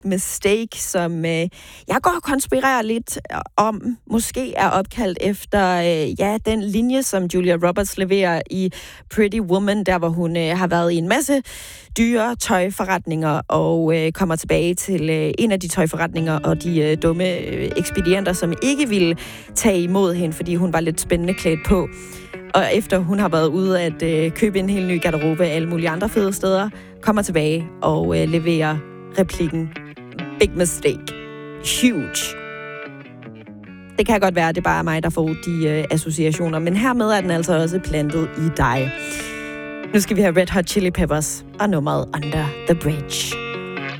Mistake, som jeg går og konspirerer lidt om, måske er opkaldt efter den linje, som Julia Roberts leverer i Pretty Woman, der hvor hun har været i en masse dyre tøjforretninger og kommer tilbage til en af de tøjforretninger og de dumme ekspedienter, som ikke ville tage imod hende, fordi hun var lidt spændende klædt på. Og efter hun har været ude at købe en helt ny garderobe af alle mulige andre fede steder, kommer tilbage og leverer replikken Big mistake. Huge. Det kan godt være, at det bare er mig, der får de associationer, men hermed er den altså også plantet i dig. Nu skal vi have Red Hot Chili Peppers og nummeret Under the Bridge.